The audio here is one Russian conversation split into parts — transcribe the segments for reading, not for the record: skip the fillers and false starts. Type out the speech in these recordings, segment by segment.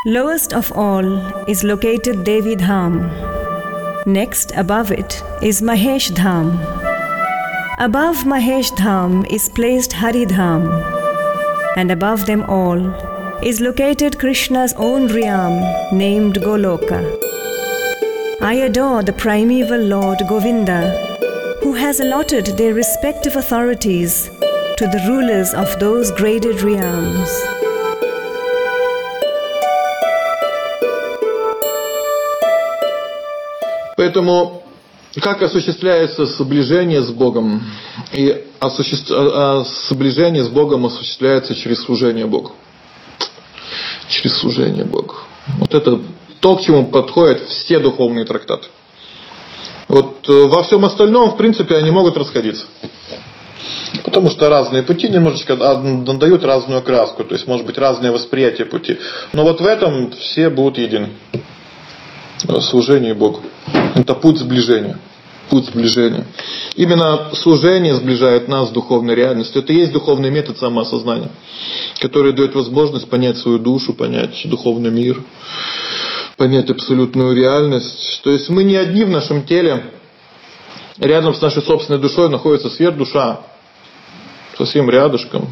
Lowest of all is located Devi Dham. Next above it is Mahesh Dham. Above Mahesh Dham is placed Hari Dham. And above them all is located Krishna's own realm named Goloka. I adore the primeval Lord Govinda, who has allotted their respective authorities to the rulers of those graded realms. Поэтому, как осуществляется сближение с Богом? И сближение с Богом осуществляется через служение Богу. Через служение Богу. Вот это то, к чему подходят все духовные трактаты. Вот во всем остальном, в принципе, они могут расходиться. Потому что разные пути немножечко дают разную окраску. То есть, может быть, разное восприятие пути. Но вот в этом все будут едины. Служение Богу. Это путь сближения. Путь сближения. Именно служение сближает нас с духовной реальностью. Это и есть духовный метод самоосознания, который дает возможность понять свою душу, понять духовный мир, понять абсолютную реальность. То есть мы не одни в нашем теле. Рядом с нашей собственной душой находится сверхдуша. Совсем рядышком.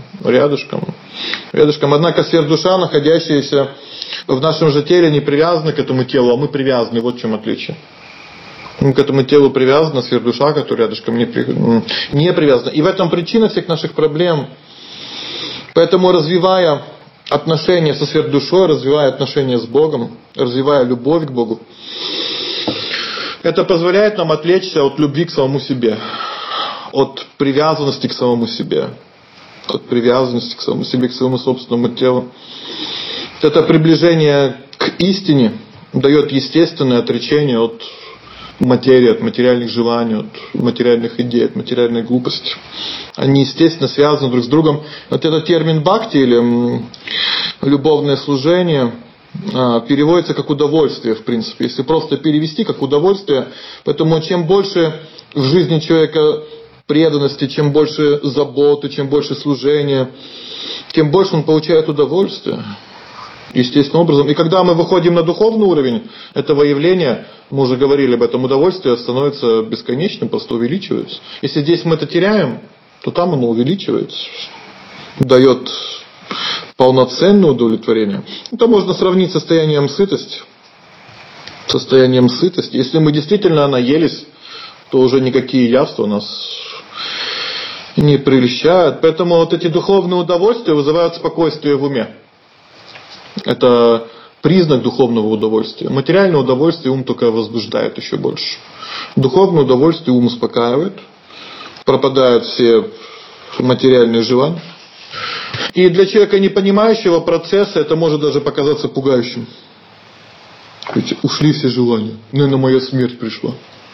Однако сверхдуша, находящаяся в нашем же теле, не привязана к этому телу, а мы привязаны. Вот в чем отличие. К этому телу привязана сверхдуша, которая рядышком не привязана. И в этом причина всех наших проблем. Поэтому, развивая отношения со сверхдушой, развивая отношения с Богом, развивая любовь к Богу, это позволяет нам отвлечься от любви к самому себе, от привязанности к самому себе, от привязанности к самому себе, к своему собственному телу. Это приближение к истине дает естественное отречение от материи, от материальных желаний, от материальных идей, от материальной глупости. Они, естественно, связаны друг с другом. Вот этот термин бхакти или любовное служение переводится как удовольствие, в принципе. Если просто перевести как удовольствие, поэтому чем больше в жизни человека преданности, чем больше заботы, чем больше служения, тем больше он получает удовольствие. Естественным образом. И когда мы выходим на духовный уровень этого явления, мы уже говорили об этом, удовольствие становится бесконечным, просто увеличивается. Если здесь мы это теряем, то там оно увеличивается. Дает полноценное удовлетворение. Это можно сравнить с состоянием сытости. Состоянием сытости. Если мы действительно наелись, то уже никакие явства нас не прельщают. Поэтому вот эти духовные удовольствия вызывают спокойствие в уме. Это признак духовного удовольствия. Материальное удовольствие ум только возбуждает еще больше. Духовное удовольствие ум успокаивает. Пропадают все материальные желания. И для человека, не понимающего процесса, это может даже показаться пугающим. Ушли все желания. Наверное, моя смерть пришла.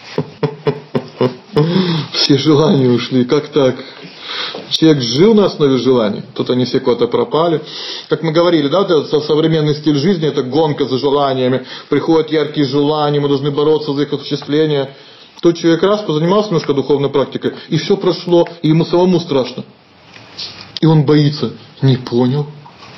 Все желания ушли. Как так? Человек жил на основе желаний. Тут они все куда-то пропали. Как мы говорили, да, это современный стиль жизни, это гонка за желаниями. Приходят яркие желания, мы должны бороться за их осуществление. Тот человек раз позанимался немножко духовной практикой, и все прошло, и ему самому страшно. И он боится. Не понял.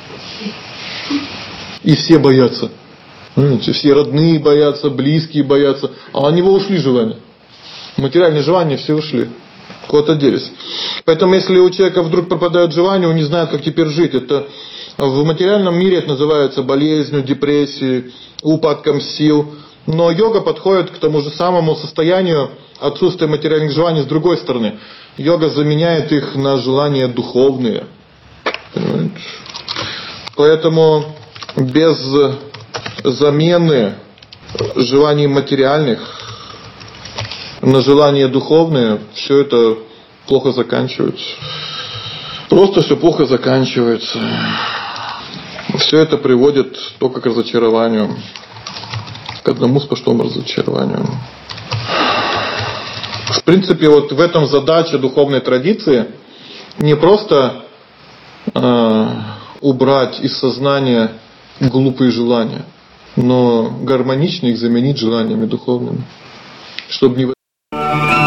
И все боятся. Все родные боятся, близкие боятся. А у него ушли желания. Материальные желания все ушли. Куда-то делись. Поэтому если у человека вдруг пропадают желания, он не знает, как теперь жить. Это в материальном мире это называется болезнью, депрессией, упадком сил. Но йога подходит к тому же самому состоянию отсутствия материальных желаний с другой стороны. Йога заменяет их на желания духовные. Понимаете? Поэтому без замены желаний материальных на желания духовные, все это плохо заканчивается. Просто все плохо заканчивается. Все это приводит только к разочарованию. К одному сплошному разочарованию. В принципе, вот в этом задача духовной традиции не просто убрать из сознания глупые желания, но гармонично их заменить желаниями духовными. Чтобы не